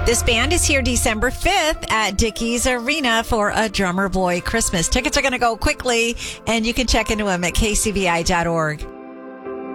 This band is here December 5th at Dickies Arena for a Drummer Boy Christmas. Tickets are going to go quickly, and you can check into them at kcvi.org.